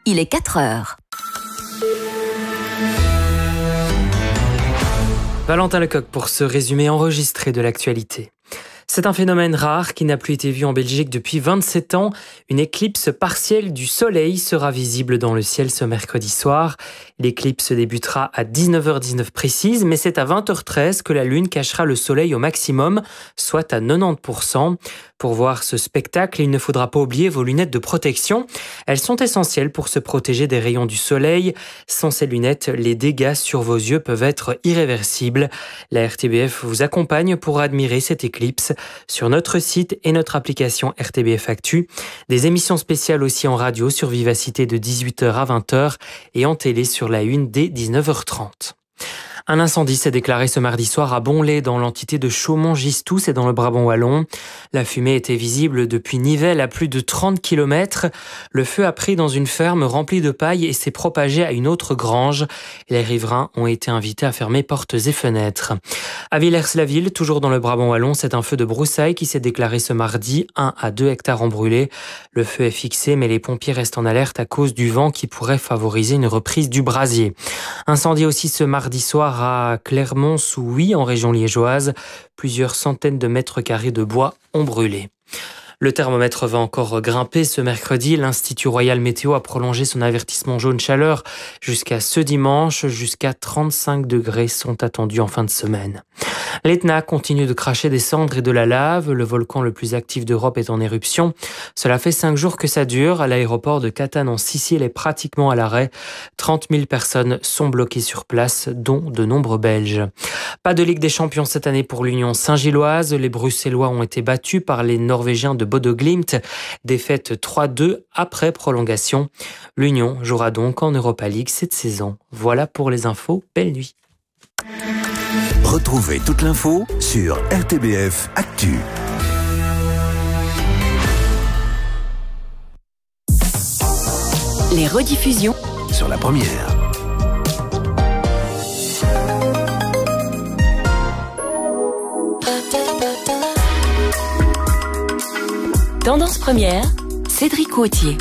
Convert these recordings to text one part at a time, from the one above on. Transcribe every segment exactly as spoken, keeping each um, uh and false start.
il est quatre heures. Valentin Lecoq pour ce résumé enregistré de l'actualité. C'est un phénomène rare qui n'a plus été vu en Belgique depuis vingt-sept ans. Une éclipse partielle du soleil sera visible dans le ciel ce mercredi soir. L'éclipse débutera à dix-neuf heures dix-neuf précise, mais c'est à vingt heures treize que la lune cachera le soleil au maximum, soit à quatre-vingt-dix pour cent. Pour voir ce spectacle, il ne faudra pas oublier vos lunettes de protection. Elles sont essentielles pour se protéger des rayons du soleil. Sans ces lunettes, les dégâts sur vos yeux peuvent être irréversibles. La R T B F vous accompagne pour admirer cette éclipse sur notre site et notre application R T B F Actu. Des émissions spéciales aussi en radio sur Vivacité de dix-huit heures à vingt heures et en télé sur la une dès dix-neuf heures trente. Un incendie s'est déclaré ce mardi soir à Bonlay, dans l'entité de Chaumont-Gistoux, c'est dans le Brabant wallon. La fumée était visible depuis Nivelles à plus de trente kilomètres. Le feu a pris dans une ferme remplie de paille et s'est propagé à une autre grange. Les riverains ont été invités à fermer portes et fenêtres. À Villers-la-Ville, toujours dans le Brabant wallon, c'est un feu de broussailles qui s'est déclaré ce mardi. un à deux hectares ont brûlé. Le feu est fixé, mais les pompiers restent en alerte à cause du vent qui pourrait favoriser une reprise du brasier. Incendie aussi ce mardi soir à Clermont-sous-Huy, en région liégeoise. Plusieurs centaines de mètres carrés de bois ont brûlé. Le thermomètre va encore grimper ce mercredi. L'Institut Royal Météo a prolongé son avertissement jaune chaleur jusqu'à ce dimanche. Jusqu'à trente-cinq degrés sont attendus en fin de semaine. L'Etna continue de cracher des cendres et de la lave. Le volcan le plus actif d'Europe est en éruption. Cela fait cinq jours que ça dure. À l'aéroport de Catane en Sicile est pratiquement à l'arrêt. trente mille personnes sont bloquées sur place, dont de nombreux Belges. Pas de Ligue des Champions cette année pour l'Union Saint-Gilloise. Les Bruxellois ont été battus par les Norvégiens de Bodo Glimt. Défaite trois deux après prolongation. L'Union jouera donc en Europa League cette saison. Voilà pour les infos. Belle nuit. Retrouvez toute l'info sur R T B F Actu. Les rediffusions Sur la première. Tendance première, Cédric Gauthier.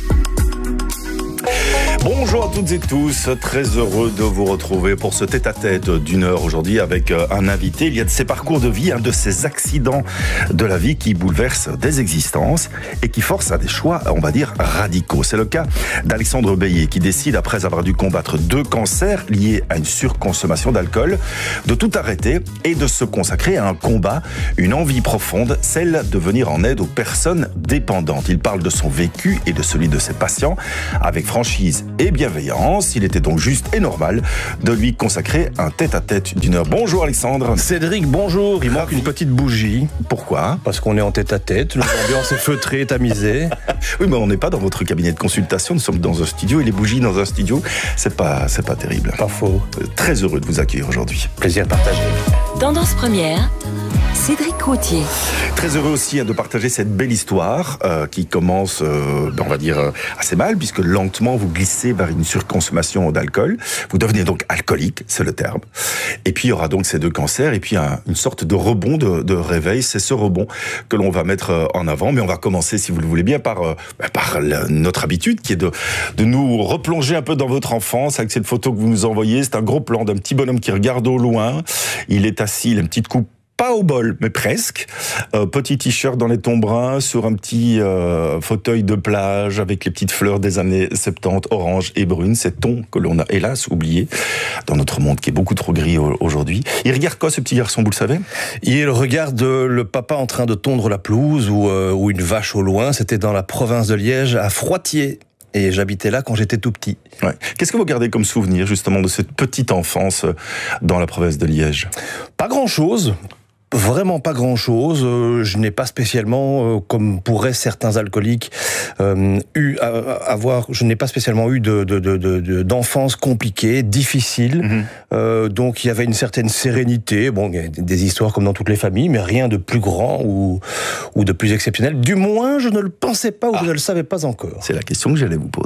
Bonjour à toutes et tous, très heureux de vous retrouver pour ce tête-à-tête d'une heure aujourd'hui avec un invité. Il y a de ces parcours de vie, un de ces accidents de la vie qui bouleversent des existences et qui forcent à des choix, on va dire, radicaux. C'est le cas d'Alexandre Beillet qui décide, après avoir dû combattre deux cancers liés à une surconsommation d'alcool, de tout arrêter et de se consacrer à un combat, une envie profonde, celle de venir en aide aux personnes dépendantes. Il parle de son vécu et de celui de ses patients avec franchise et bienveillance. Il était donc juste et normal de lui consacrer un tête-à-tête d'une heure. Bonjour Alexandre. Cédric, bonjour. Il manque une petite bougie. Pourquoi ? Parce qu'on est en tête-à-tête, l'ambiance est feutrée, tamisée. Oui, mais on n'est pas dans votre cabinet de consultation, nous sommes dans un studio et les bougies dans un studio, c'est pas, c'est pas terrible. Pas faux. Très heureux de vous accueillir aujourd'hui. Plaisir partagé. Tendance première, Cédric Gauthier. Très heureux aussi hein, de partager cette belle histoire euh, qui commence, euh, on va dire, euh, assez mal, puisque lentement vous glissez vers une surconsommation d'alcool. Vous devenez donc alcoolique, c'est le terme. Et puis il y aura donc ces deux cancers, et puis un, une sorte de rebond de, de réveil. C'est ce rebond que l'on va mettre euh, en avant. Mais on va commencer, si vous le voulez bien, par, euh, par la, notre habitude, qui est de, de nous replonger un peu dans votre enfance, avec cette photo que vous nous envoyez. C'est un gros plan d'un petit bonhomme qui regarde au loin. Il est assis, il a une petite coupe, pas au bol, mais presque. Euh, petit t-shirt dans les tons bruns, sur un petit euh, fauteuil de plage avec les petites fleurs des années soixante-dix, orange et brune. Ces tons que l'on a hélas oubliés dans notre monde qui est beaucoup trop gris aujourd'hui. Il regarde quoi ce petit garçon, vous le savez ? Il regarde le papa en train de tondre la pelouse ou, euh, ou une vache au loin. C'était dans la province de Liège, à Froitiers. Et j'habitais là quand j'étais tout petit. Ouais. Qu'est-ce que vous gardez comme souvenir justement de cette petite enfance dans la province de Liège ? Pas grand-chose. Vraiment pas grand-chose. Euh, je n'ai pas spécialement, euh, comme pourraient certains alcooliques, euh, eu à, à avoir. Je n'ai pas spécialement eu de, de, de, de d'enfance compliquée, difficile. Mm-hmm. Euh, donc il y avait une certaine sérénité. Bon, il y a des histoires comme dans toutes les familles, mais rien de plus grand ou ou de plus exceptionnel. Du moins, je ne le pensais pas ou ah. je ne le savais pas encore. C'est la question que j'allais vous poser.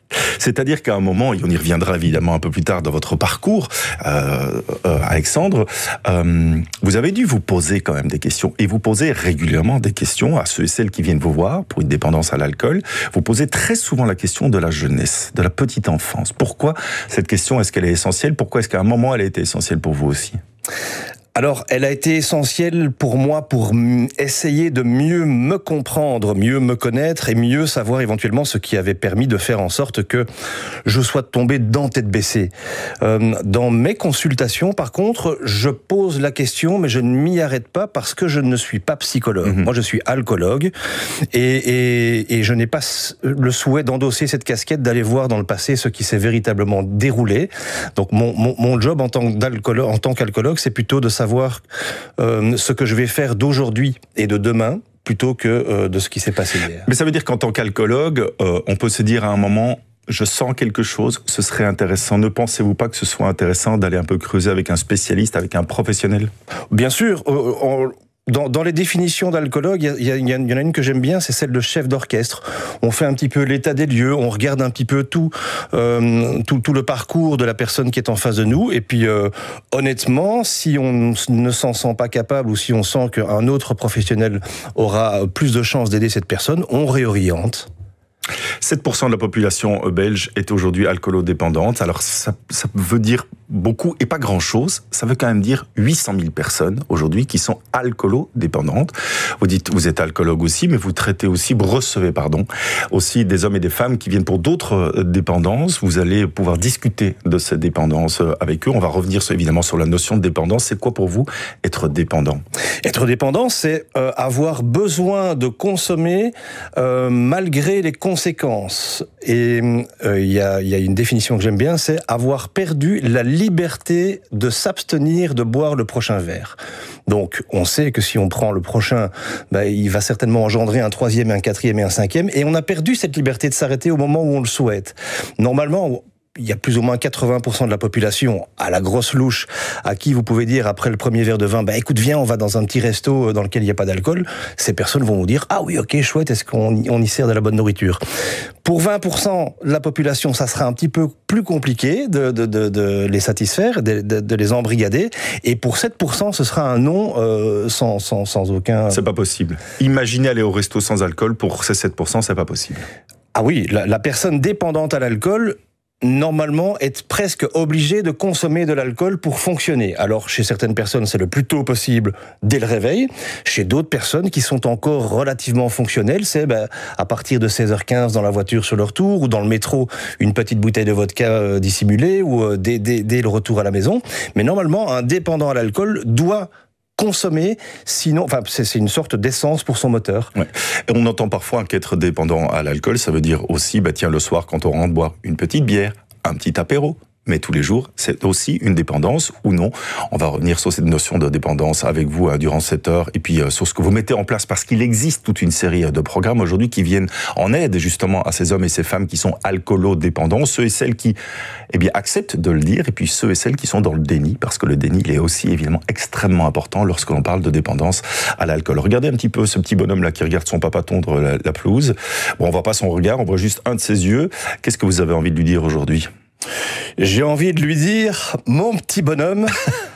C'est-à-dire qu'à un moment, et on y reviendra évidemment un peu plus tard dans votre parcours, euh, euh, Alexandre, euh, vous avez dû vous poser quand même des questions, et vous posez régulièrement des questions à ceux et celles qui viennent vous voir pour une dépendance à l'alcool. Vous posez très souvent la question de la jeunesse, de la petite enfance. Pourquoi cette question, est-ce qu'elle est essentielle? Pourquoi est-ce qu'à un moment, elle a été essentielle pour vous aussi? Alors, elle a été essentielle pour moi pour essayer de mieux me comprendre, mieux me connaître et mieux savoir éventuellement ce qui avait permis de faire en sorte que je sois tombé dans tête baissée. Euh, dans mes consultations, par contre, je pose la question, mais je ne m'y arrête pas parce que je ne suis pas psychologue. Mmh. Moi, je suis alcoologue et, et, et je n'ai pas le souhait d'endosser cette casquette, d'aller voir dans le passé ce qui s'est véritablement déroulé. Donc, mon, mon, mon job en tant qu'alcoologue, en tant qu'alcoologue, c'est plutôt de savoir voir euh, ce que je vais faire d'aujourd'hui et de demain plutôt que euh, de ce qui s'est passé hier. Mais ça veut dire qu'en tant qu'alcoologue, euh, on peut se dire à un moment, je sens quelque chose, ce serait intéressant. Ne pensez-vous pas que ce soit intéressant d'aller un peu creuser avec un spécialiste, avec un professionnel? Bien sûr. Euh, on... Dans, dans les définitions d'alcoologue, il y, y, y en a une que j'aime bien, c'est celle de chef d'orchestre. On fait un petit peu l'état des lieux, on regarde un petit peu tout, euh, tout, tout le parcours de la personne qui est en face de nous. Et puis, euh, honnêtement, si on ne s'en sent pas capable ou si on sent qu'un autre professionnel aura plus de chances d'aider cette personne, on réoriente. sept pour cent de la population belge est aujourd'hui alcoolodépendante. Alors ça, ça veut dire beaucoup et pas grand-chose. Ça veut quand même dire huit cent mille personnes aujourd'hui qui sont alcoolodépendantes. Vous dites, vous êtes alcoologue aussi, mais vous traitez aussi, vous recevez, pardon, aussi des hommes et des femmes qui viennent pour d'autres dépendances. Vous allez pouvoir discuter de ces dépendances avec eux. On va revenir évidemment sur la notion de dépendance. C'est quoi pour vous être dépendant? Être dépendant, c'est euh, avoir besoin de consommer euh, malgré les conséquences. Et il euh, y, a, y a une définition que j'aime bien, c'est avoir perdu la liberté de s'abstenir de boire le prochain verre. Donc, on sait que si on prend le prochain, bah, il va certainement engendrer un troisième, un quatrième et un cinquième. Et on a perdu cette liberté de s'arrêter au moment où on le souhaite. Normalement, il y a plus ou moins quatre-vingts pour cent de la population, à la grosse louche, à qui vous pouvez dire après le premier verre de vin, bah écoute, viens, on va dans un petit resto dans lequel il n'y a pas d'alcool. Ces personnes vont vous dire, ah oui, ok, chouette, est-ce qu'on y, on y sert de la bonne nourriture? Pour vingt pour cent de la population, ça sera un petit peu plus compliqué de, de, de, de les satisfaire, de, de, de les embrigader. Et pour sept pour cent, ce sera un non euh, sans, sans, sans aucun... C'est pas possible. Imaginez aller au resto sans alcool, pour ces sept pour cent, c'est pas possible. Ah oui, la, la personne dépendante à l'alcool, normalement, est presque obligé de consommer de l'alcool pour fonctionner. Alors, chez certaines personnes, c'est le plus tôt possible, dès le réveil. Chez d'autres personnes qui sont encore relativement fonctionnelles, c'est ben, à partir de seize heures quinze dans la voiture sur le retour, ou dans le métro, une petite bouteille de vodka euh, dissimulée, ou euh, dès, dès, dès le retour à la maison. Mais normalement, un dépendant à l'alcool doit consommer, sinon, enfin, c'est une sorte d'essence pour son moteur. Ouais. Et on entend parfois qu'être dépendant à l'alcool, ça veut dire aussi, bah tiens, le soir, quand on rentre, boire une petite bière, un petit apéro. Mais tous les jours, c'est aussi une dépendance ou non. On va revenir sur cette notion de dépendance avec vous hein, durant cette heure et puis euh, sur ce que vous mettez en place parce qu'il existe toute une série de programmes aujourd'hui qui viennent en aide justement à ces hommes et ces femmes qui sont alcoolodépendants, ceux et celles qui eh bien, acceptent de le dire et puis ceux et celles qui sont dans le déni parce que le déni il est aussi évidemment extrêmement important lorsque l'on parle de dépendance à l'alcool. Regardez un petit peu ce petit bonhomme là qui regarde son papa tondre la, la pelouse. Bon, on voit pas son regard, on voit juste un de ses yeux. Qu'est-ce que vous avez envie de lui dire aujourd'hui ? J'ai envie de lui dire, mon petit bonhomme,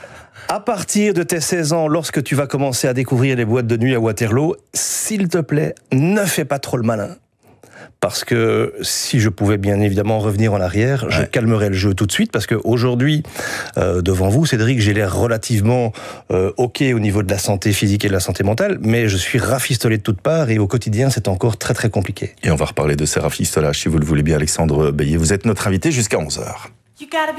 à partir de tes seize ans, lorsque tu vas commencer à découvrir les boîtes de nuit à Waterloo, s'il te plaît, ne fais pas trop le malin. Parce que si je pouvais bien évidemment revenir en arrière, ouais. je calmerais le jeu tout de suite. Parce qu'aujourd'hui, euh, devant vous, Cédric, j'ai l'air relativement euh, OK au niveau de la santé physique et de la santé mentale, mais je suis rafistolé de toutes parts et au quotidien, c'est encore très très compliqué. Et on va reparler de ces rafistolages, si vous le voulez bien, Alexandre Beillet. Vous êtes notre invité jusqu'à onze heures.